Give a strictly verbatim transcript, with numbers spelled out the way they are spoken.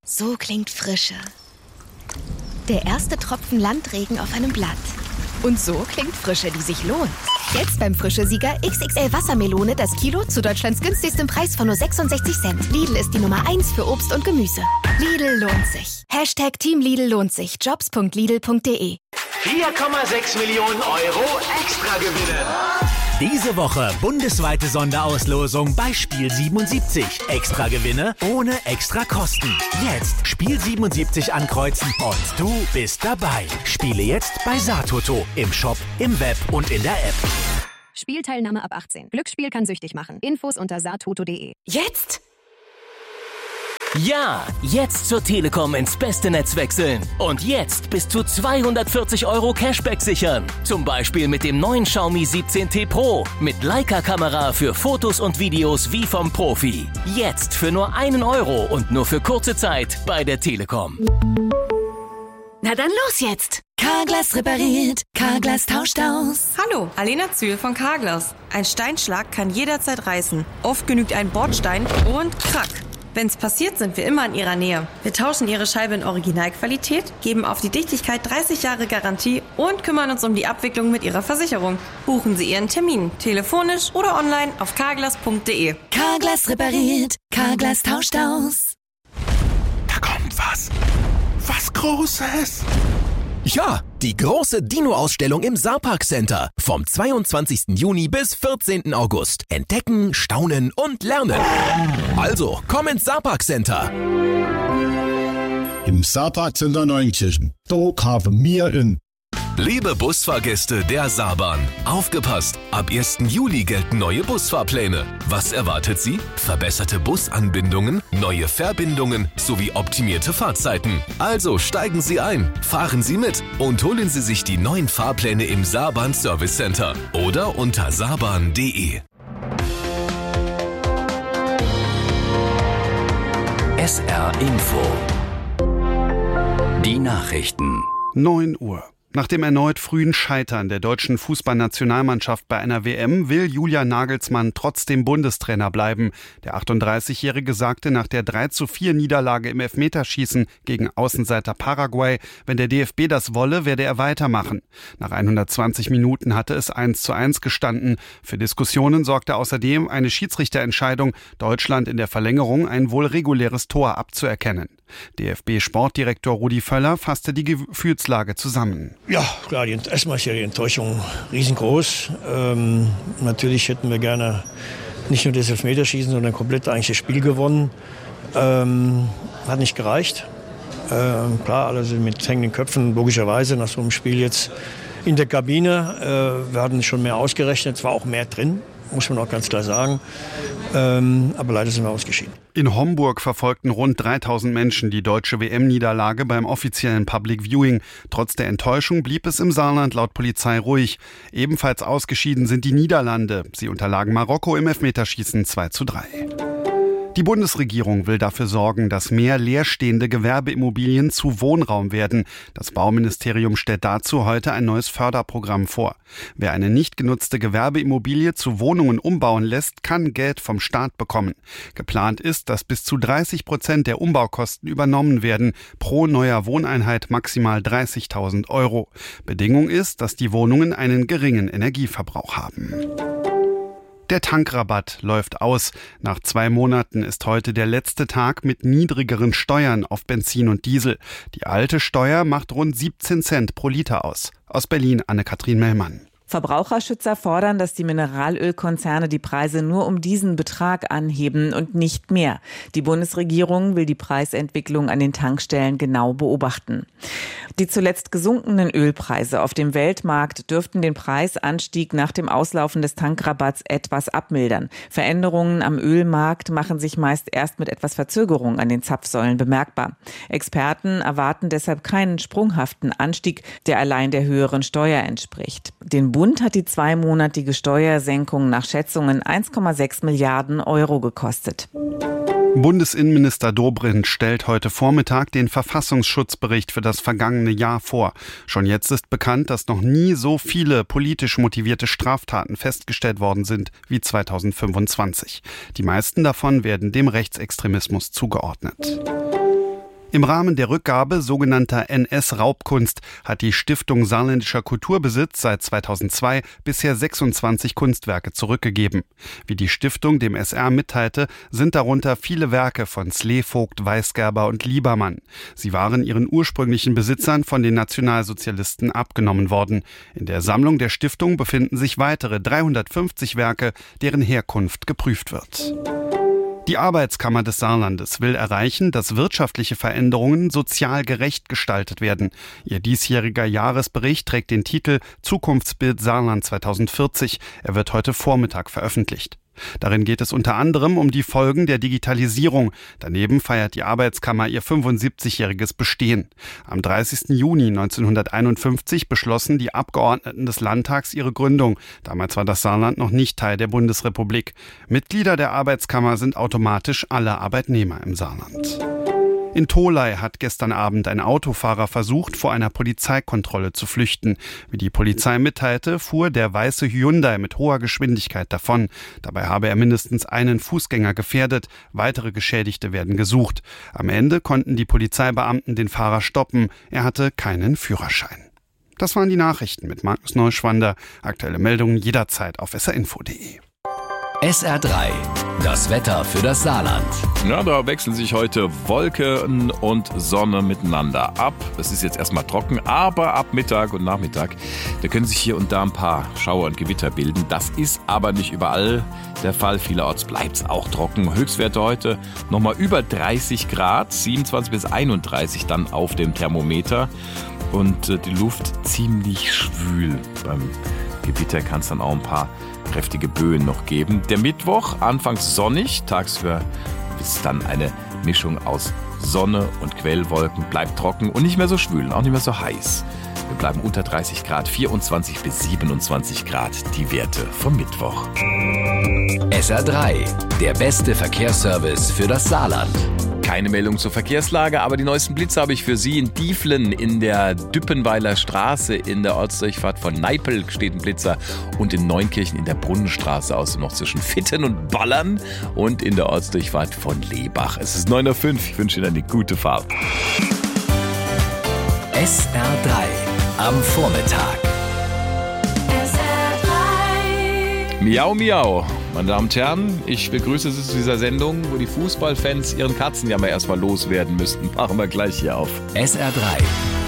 So klingt Frische. Der erste Tropfen Landregen auf einem Blatt. Und so klingt Frische, die sich lohnt. Jetzt beim Frische-Sieger X X L Wassermelone das Kilo zu Deutschlands günstigstem Preis von nur sechsundsechzig Cent. Lidl ist die Nummer eins für Obst und Gemüse. Lidl lohnt sich. Hashtag Team Lidl lohnt sich. Jobs punkt lidl punkt de. vier Komma sechs Millionen Euro extra gewinnen. Diese Woche bundesweite Sonderauslosung bei Spiel siebenundsiebzig. Extra Gewinne ohne extra Kosten. Jetzt Spiel siebenundsiebzig ankreuzen und du bist dabei. Spiele jetzt bei Satoto, im Shop, im Web und in der App. Spielteilnahme ab achtzehn. Glücksspiel kann süchtig machen. Infos unter satoto punkt de. Jetzt? Ja, jetzt zur Telekom ins beste Netz wechseln. Und jetzt bis zu zweihundertvierzig Euro Cashback sichern. Zum Beispiel mit dem neuen Xiaomi siebzehn T Pro. Mit Leica-Kamera für Fotos und Videos wie vom Profi. Jetzt für nur einen Euro und nur für kurze Zeit bei der Telekom. Na dann los jetzt. Carglass repariert, Carglass tauscht aus. Hallo, Alena Zühl von Carglass. Ein Steinschlag kann jederzeit reißen. Oft genügt ein Bordstein und krack. Wenn's passiert, sind wir immer in Ihrer Nähe. Wir tauschen Ihre Scheibe in Originalqualität, geben auf die Dichtigkeit dreißig Jahre Garantie und kümmern uns um die Abwicklung mit Ihrer Versicherung. Buchen Sie Ihren Termin, telefonisch oder online auf carglass punkt de. Carglass repariert, Carglass tauscht aus. Da kommt was. Was Großes. Ja, die große Dino-Ausstellung im Saarpark Center. Vom zweiundzwanzigsten Juni bis vierzehnten August. Entdecken, staunen und lernen. Also, komm ins Saarpark Center. Im Saarpark Center Neunkirchen. Da kaufen wir in. Liebe Busfahrgäste der Saarbahn, aufgepasst! Ab ersten Juli gelten neue Busfahrpläne. Was erwartet Sie? Verbesserte Busanbindungen, neue Verbindungen sowie optimierte Fahrzeiten. Also steigen Sie ein, fahren Sie mit und holen Sie sich die neuen Fahrpläne im Saarbahn Service Center oder unter saarbahn punkt de. S R Info. Die Nachrichten. neun Uhr. Nach dem erneut frühen Scheitern der deutschen Fußballnationalmannschaft bei einer W M will Julian Nagelsmann trotzdem Bundestrainer bleiben. Der achtunddreißigjährige sagte nach der drei zu vier Niederlage im Elfmeterschießen gegen Außenseiter Paraguay, wenn der D F B das wolle, werde er weitermachen. Nach hundertzwanzig Minuten hatte es eins zu eins gestanden. Für Diskussionen sorgte außerdem eine Schiedsrichterentscheidung, Deutschland in der Verlängerung ein wohl reguläres Tor abzuerkennen. D F B-Sportdirektor Rudi Völler fasste die Gefühlslage zusammen. Ja, klar, die, erstmal ist ja die Enttäuschung riesengroß. Ähm, natürlich hätten wir gerne nicht nur das Elfmeterschießen, sondern komplett eigentlich das Spiel gewonnen. Ähm, hat nicht gereicht. Ähm, klar, alle sind mit hängenden Köpfen, logischerweise, nach so einem Spiel jetzt in der Kabine. Äh, wir hatten schon mehr ausgerechnet, es war auch mehr drin, muss man auch ganz klar sagen. Ähm, aber leider sind wir ausgeschieden. In Homburg verfolgten rund dreitausend Menschen die deutsche W M-Niederlage beim offiziellen Public Viewing. Trotz der Enttäuschung blieb es im Saarland laut Polizei ruhig. Ebenfalls ausgeschieden sind die Niederlande. Sie unterlagen Marokko im Elfmeterschießen zwei zu drei. Die Bundesregierung will dafür sorgen, dass mehr leerstehende Gewerbeimmobilien zu Wohnraum werden. Das Bauministerium stellt dazu heute ein neues Förderprogramm vor. Wer eine nicht genutzte Gewerbeimmobilie zu Wohnungen umbauen lässt, kann Geld vom Staat bekommen. Geplant ist, dass bis zu dreißig Prozent der Umbaukosten übernommen werden. Pro neuer Wohneinheit maximal dreißigtausend Euro. Bedingung ist, dass die Wohnungen einen geringen Energieverbrauch haben. Der Tankrabatt läuft aus. Nach zwei Monaten ist heute der letzte Tag mit niedrigeren Steuern auf Benzin und Diesel. Die alte Steuer macht rund siebzehn Cent pro Liter aus. Aus Berlin Anne-Kathrin Mellmann. Verbraucherschützer fordern, dass die Mineralölkonzerne die Preise nur um diesen Betrag anheben und nicht mehr. Die Bundesregierung will die Preisentwicklung an den Tankstellen genau beobachten. Die zuletzt gesunkenen Ölpreise auf dem Weltmarkt dürften den Preisanstieg nach dem Auslaufen des Tankrabatts etwas abmildern. Veränderungen am Ölmarkt machen sich meist erst mit etwas Verzögerung an den Zapfsäulen bemerkbar. Experten erwarten deshalb keinen sprunghaften Anstieg, der allein der höheren Steuer entspricht. Den Bund hat die zweimonatige Steuersenkung nach Schätzungen eins Komma sechs Milliarden Euro gekostet. Bundesinnenminister Dobrindt stellt heute Vormittag den Verfassungsschutzbericht für das vergangene Jahr vor. Schon jetzt ist bekannt, dass noch nie so viele politisch motivierte Straftaten festgestellt worden sind wie zweitausendfünfundzwanzig. Die meisten davon werden dem Rechtsextremismus zugeordnet. Im Rahmen der Rückgabe sogenannter N S-Raubkunst hat die Stiftung Saarländischer Kulturbesitz seit zweitausendzwei bisher sechsundzwanzig Kunstwerke zurückgegeben. Wie die Stiftung dem S R mitteilte, sind darunter viele Werke von Slevogt, Weisgerber und Liebermann. Sie waren ihren ursprünglichen Besitzern von den Nationalsozialisten abgenommen worden. In der Sammlung der Stiftung befinden sich weitere dreihundertfünfzig Werke, deren Herkunft geprüft wird. Die Arbeitskammer des Saarlandes will erreichen, dass wirtschaftliche Veränderungen sozial gerecht gestaltet werden. Ihr diesjähriger Jahresbericht trägt den Titel Zukunftsbild Saarland zweitausendvierzig. Er wird heute Vormittag veröffentlicht. Darin geht es unter anderem um die Folgen der Digitalisierung. Daneben feiert die Arbeitskammer ihr fünfundsiebzigjähriges Bestehen. Am dreißigsten Juni neunzehnhunderteinundfünfzig beschlossen die Abgeordneten des Landtags ihre Gründung. Damals war das Saarland noch nicht Teil der Bundesrepublik. Mitglieder der Arbeitskammer sind automatisch alle Arbeitnehmer im Saarland. In Tholey hat gestern Abend ein Autofahrer versucht, vor einer Polizeikontrolle zu flüchten. Wie die Polizei mitteilte, fuhr der weiße Hyundai mit hoher Geschwindigkeit davon. Dabei habe er mindestens einen Fußgänger gefährdet. Weitere Geschädigte werden gesucht. Am Ende konnten die Polizeibeamten den Fahrer stoppen. Er hatte keinen Führerschein. Das waren die Nachrichten mit Markus Neuschwander. Aktuelle Meldungen jederzeit auf s r info punkt d e. S R drei, das Wetter für das Saarland. Ja, da wechseln sich heute Wolken und Sonne miteinander ab. Es ist jetzt erstmal trocken, aber ab Mittag und Nachmittag, da können sich hier und da ein paar Schauer und Gewitter bilden. Das ist aber nicht überall der Fall. Vielerorts bleibt es auch trocken. Höchstwerte heute nochmal über dreißig Grad, siebenundzwanzig bis einunddreißig dann auf dem Thermometer. Und äh, die Luft ziemlich schwül. Beim Gewitter kann es dann auch ein paar kräftige Böen noch geben. Der Mittwoch anfangs sonnig, tagsüber ist dann eine Mischung aus Sonne und Quellwolken, bleibt trocken und nicht mehr so schwül, auch nicht mehr so heiß. Wir bleiben unter dreißig Grad, vierundzwanzig bis siebenundzwanzig Grad die Werte vom Mittwoch. S R drei, der beste Verkehrsservice für das Saarland. Keine Meldung zur Verkehrslage, aber die neuesten Blitze habe ich für Sie. In Dieflen in der Düppenweiler Straße in der Ortsdurchfahrt von Neipel steht ein Blitzer und in Neunkirchen in der Brunnenstraße außerdem noch zwischen Fitten und Ballern und in der Ortsdurchfahrt von Lebach. Es ist neun Uhr fünf, ich wünsche Ihnen eine gute Fahrt. S R drei am Vormittag. S R drei. Miau, miau. Meine Damen und Herren, ich begrüße Sie zu dieser Sendung, wo die Fußballfans ihren Katzenjammer erstmal loswerden müssten. Machen wir gleich hier auf. S R drei.